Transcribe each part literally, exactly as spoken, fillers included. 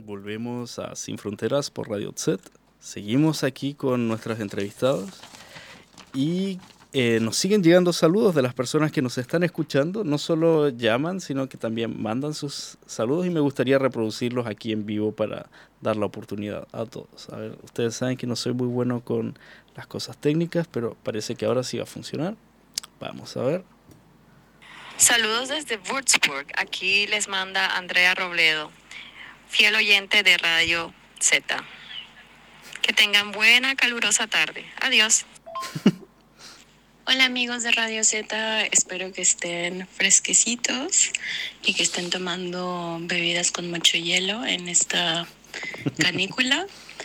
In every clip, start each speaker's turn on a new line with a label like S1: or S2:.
S1: Volvemos a Sin Fronteras por Radio T S E T. Seguimos aquí con nuestras entrevistadas y eh, nos siguen llegando saludos de las personas que nos están escuchando. No solo llaman, sino que también mandan sus saludos y me gustaría reproducirlos aquí en vivo para dar la oportunidad a todos. A ver, ustedes saben que no soy muy bueno con las cosas técnicas, pero parece que ahora sí va a funcionar. Vamos a ver.
S2: Saludos desde Würzburg. Aquí les manda Andrea Robledo, fiel oyente de Radio Z. Que tengan buena, calurosa tarde. Adiós.
S3: Hola amigos de Radio Z, espero que estén fresquecitos y que estén tomando bebidas con mucho hielo en esta canícula.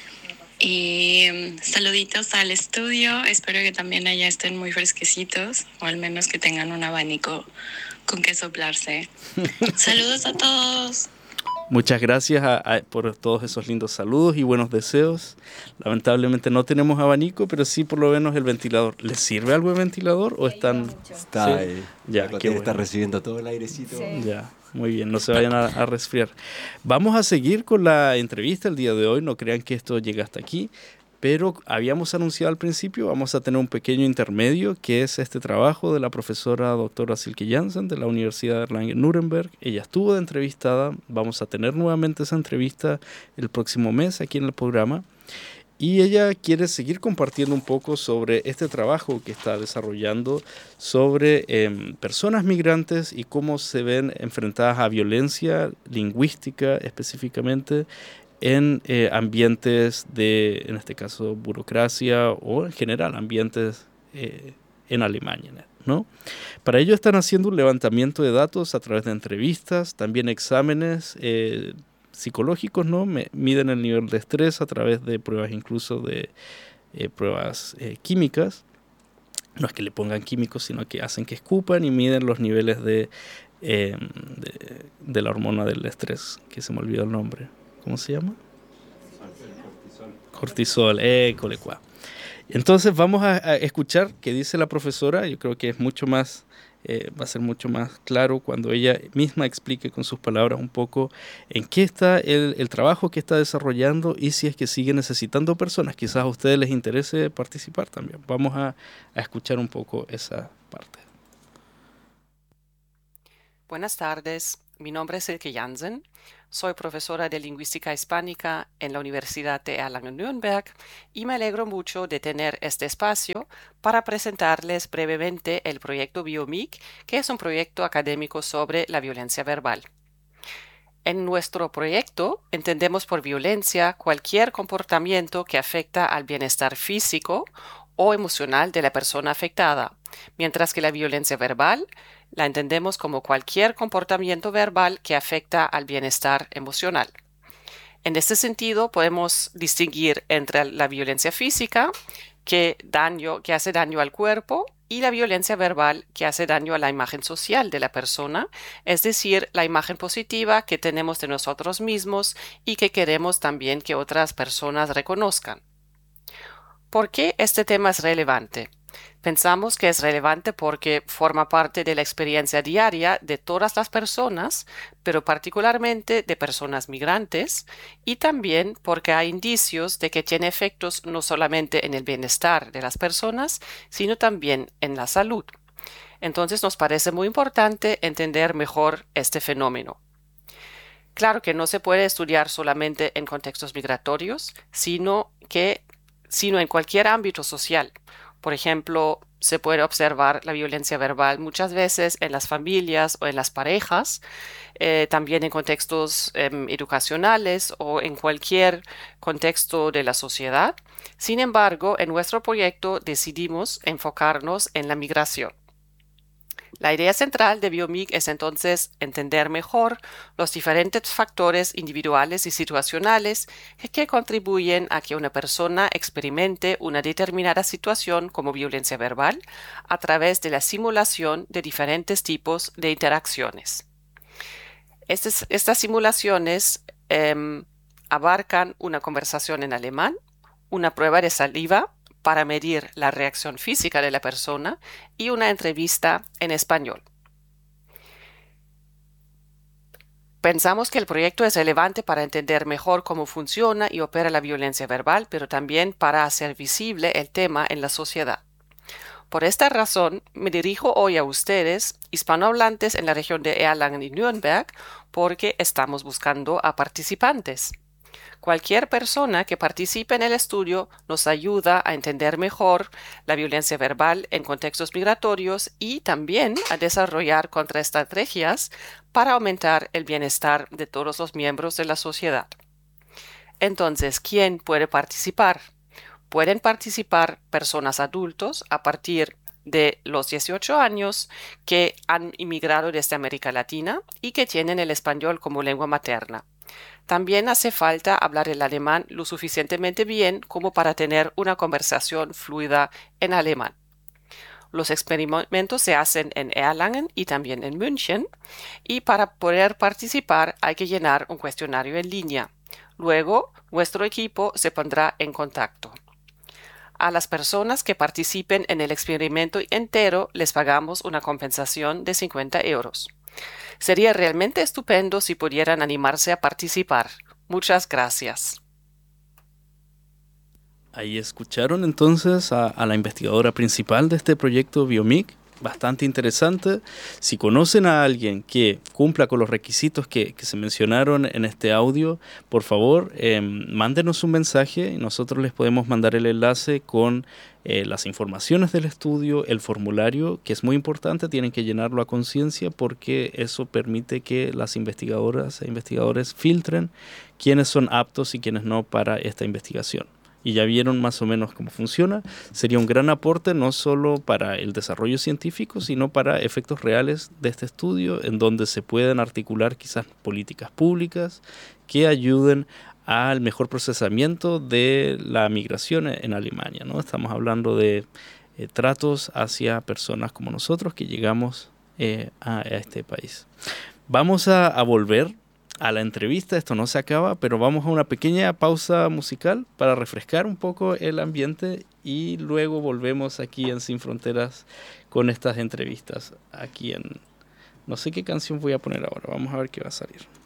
S3: Y saluditos al estudio, espero que también allá estén muy fresquecitos o al menos que tengan un abanico con que soplarse. Saludos a todos.
S1: Muchas gracias a, a, por todos esos lindos saludos y buenos deseos. Lamentablemente no tenemos abanico, pero sí por lo menos el ventilador. ¿Les sirve algo el ventilador o están...?
S4: Está
S1: ¿Sí?
S4: ahí.
S1: Ya, qué bueno.
S4: Está recibiendo todo el airecito.
S1: Sí. Ya, muy bien, no se vayan a, a resfriar. Vamos a seguir con la entrevista el día de hoy. No crean que esto llega hasta aquí, pero habíamos anunciado al principio, vamos a tener un pequeño intermedio, que es este trabajo de la profesora doctora Silke Jansen de la Universidad de Erlangen-Nuremberg. Ella estuvo de entrevistada, vamos a tener nuevamente esa entrevista el próximo mes aquí en el programa. Y ella quiere seguir compartiendo un poco sobre este trabajo que está desarrollando sobre eh, personas migrantes y cómo se ven enfrentadas a violencia lingüística específicamente en eh, ambientes de, en este caso, burocracia o en general ambientes eh, en Alemania, ¿no? Para ello están haciendo un levantamiento de datos a través de entrevistas, también exámenes eh, psicológicos, ¿no? Me, miden el nivel de estrés a través de pruebas incluso de eh, pruebas eh, químicas. No es que le pongan químicos, sino que hacen que escupan y miden los niveles de, eh, de, de la hormona del estrés, que se me olvidó el nombre. ¿Cómo se llama? Cortisol. Cortisol, eh, colecua. Entonces vamos a, a escuchar qué dice la profesora. Yo creo que es mucho más, eh, va a ser mucho más claro cuando ella misma explique con sus palabras un poco en qué está el, el trabajo que está desarrollando y si es que sigue necesitando personas. Quizás a ustedes les interese participar también. Vamos a, a escuchar un poco esa parte.
S5: Buenas tardes, mi nombre es Silke Jansen. Soy profesora de Lingüística Hispánica en la Universidad de Erlangen-Nuremberg y me alegro mucho de tener este espacio para presentarles brevemente el proyecto BioMig, que es un proyecto académico sobre la violencia verbal. En nuestro proyecto entendemos por violencia cualquier comportamiento que afecta al bienestar físico o emocional de la persona afectada, mientras que la violencia verbal la entendemos como cualquier comportamiento verbal que afecta al bienestar emocional. En este sentido, podemos distinguir entre la violencia física, que, daño, que hace daño al cuerpo, y la violencia verbal, que hace daño a la imagen social de la persona, es decir, la imagen positiva que tenemos de nosotros mismos y que queremos también que otras personas reconozcan. ¿Por qué este tema es relevante? Pensamos que es relevante porque forma parte de la experiencia diaria de todas las personas, pero particularmente de personas migrantes, y también porque hay indicios de que tiene efectos no solamente en el bienestar de las personas, sino también en la salud. Entonces nos parece muy importante entender mejor este fenómeno. Claro que no se puede estudiar solamente en contextos migratorios, sino que sino en cualquier ámbito social. Por ejemplo, se puede observar la violencia verbal muchas veces en las familias o en las parejas, eh, también en contextos eh, educacionales o en cualquier contexto de la sociedad. Sin embargo, en nuestro proyecto decidimos enfocarnos en la migración. La idea central de BioMig es entonces entender mejor los diferentes factores individuales y situacionales que contribuyen a que una persona experimente una determinada situación como violencia verbal a través de la simulación de diferentes tipos de interacciones. Estas, estas simulaciones eh, abarcan una conversación en alemán, una prueba de saliva para medir la reacción física de la persona y una entrevista en español. Pensamos que el proyecto es relevante para entender mejor cómo funciona y opera la violencia verbal, pero también para hacer visible el tema en la sociedad. Por esta razón, me dirijo hoy a ustedes, hispanohablantes en la región de Erlangen y Nürnberg, porque estamos buscando a participantes. Cualquier persona que participe en el estudio nos ayuda a entender mejor la violencia verbal en contextos migratorios y también a desarrollar contraestrategias para aumentar el bienestar de todos los miembros de la sociedad. Entonces, ¿quién puede participar? Pueden participar personas adultos a partir de los dieciocho años que han inmigrado desde América Latina y que tienen el español como lengua materna. También hace falta hablar el alemán lo suficientemente bien como para tener una conversación fluida en alemán. Los experimentos se hacen en Erlangen y también en München, y para poder participar hay que llenar un cuestionario en línea. Luego, nuestro equipo se pondrá en contacto. A las personas que participen en el experimento entero les pagamos una compensación de cincuenta euros. Sería realmente estupendo si pudieran animarse a participar. Muchas gracias.
S1: Ahí escucharon entonces a, a la investigadora principal de este proyecto Biomic, bastante interesante. Si conocen a alguien que cumpla con los requisitos que, que se mencionaron en este audio, por favor, eh, mándenos un mensaje y nosotros les podemos mandar el enlace con eh, las informaciones del estudio, el formulario, que es muy importante, tienen que llenarlo a conciencia porque eso permite que las investigadoras e investigadores filtren quiénes son aptos y quiénes no para esta investigación. Y ya vieron más o menos cómo funciona. Sería un gran aporte no solo para el desarrollo científico, sino para efectos reales de este estudio, en donde se pueden articular quizás políticas públicas que ayuden al mejor procesamiento de la migración en Alemania, ¿no? Estamos hablando de eh, tratos hacia personas como nosotros que llegamos eh, a, a este país. Vamos a, a volver a la entrevista, esto no se acaba, pero vamos a una pequeña pausa musical para refrescar un poco el ambiente y luego volvemos aquí en Sin Fronteras con estas entrevistas. Aquí en... No sé qué canción voy a poner ahora, vamos a ver qué va a salir.